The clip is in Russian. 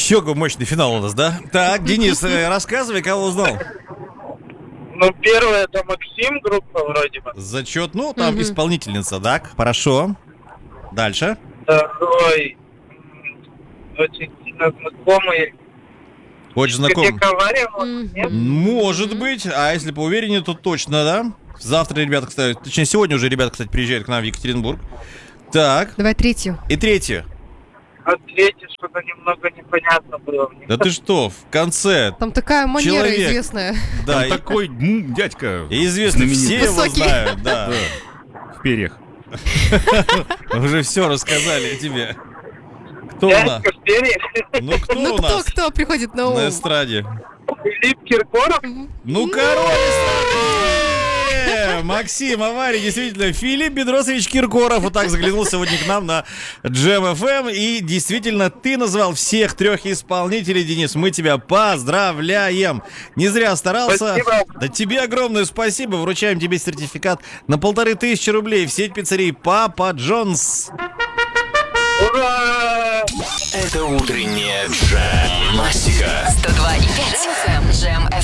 Все, мощный финал у нас, да? Так, Денис, рассказывай, кого узнал. Ну, первое это Максим, группа вроде бы. Зачет, ну, там исполнительница, так, хорошо. Дальше. Второй, очень сильно знакомый. Очень знакомый. Дискотека «Авария», может, нет? Может быть, а если поувереннее, то точно, да? Завтра ребята, кстати, точнее, сегодня уже ребята, кстати, приезжают к нам в Екатеринбург. Так. Давай третью. И третью. А третье что-то немного непонятно было мне. Да ты что, в конце. Там такая манера Человек. известная. Да, Там такой дядька и известно, знаменитый. все его Высокий. знают, да. в перьях. Уже все рассказали тебе. Кто у нас? Дядька в перьях. Ну, кто Ну у нас кто приходит на ум? на эстраде? Филипп Киркоров. Ну, король эстрады! Максим Аварий, действительно, Филипп Бедросович Киркоров вот так заглянул сегодня к нам на Jam FM. И действительно, ты назвал всех трех исполнителей, Денис. Мы тебя поздравляем. Не зря старался. Спасибо. Да тебе огромное спасибо. Вручаем тебе сертификат на 1500 рублей в сеть пиццерий Папа Джонс. Ура! Это утренняя Джем-мастика. 102,5 FM. Jam